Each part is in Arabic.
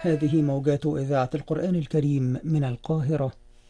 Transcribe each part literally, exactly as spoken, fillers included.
هذه موجات إذاعة القرآن الكريم من القاهرة.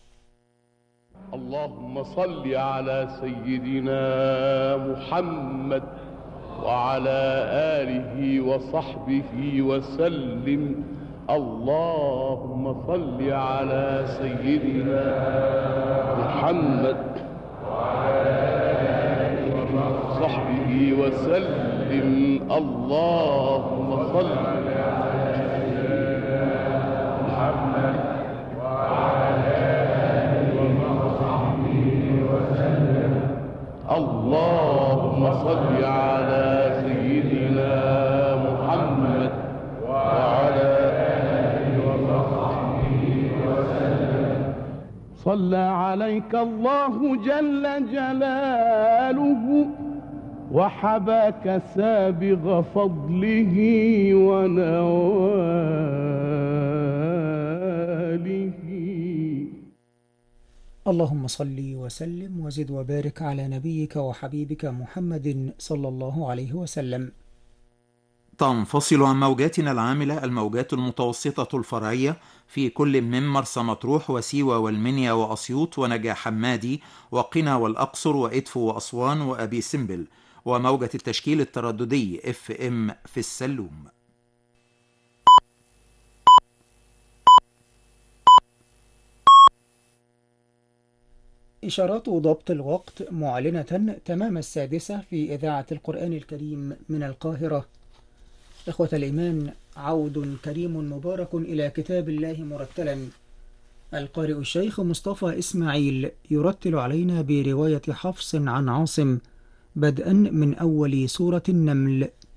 اللهم صل على سيدنا محمد وعلى آله وصحبه وسلم. اللهم صل على سيدنا محمد وعلى آله وصحبه وسلم. اللهم صل على سيدنا محمد وعلى آله وصحبه وسلم. اللهم صل على سيدنا محمد وعلى آله وصحبه وسلم. صلى عليك الله جل جلاله وحباك سابغ فضله ونواله. اللهم صل وسلم وزد وبارك على نبيك وحبيبك محمد صلى الله عليه وسلم. تنفصل عن موجاتنا العاملة الموجات المتوسطة الفرعية في كل من مرسى مطروح وسيوة والمنيا وأسيوط ونجع حمادي وقنا والأقصر وإدفو وأسوان وأبي سمبل، وموجة التشكيل الترددي اف ام في السلوم. إشارات ضبط الوقت معلنة تمام السادسة في إذاعة القرآن الكريم من القاهرة. إخوة الإيمان، عود كريم مبارك إلى كتاب الله مرتلا. القارئ الشيخ مصطفى إسماعيل يرتل علينا برواية حفص عن عاصم بدءا من أول سورة النمل.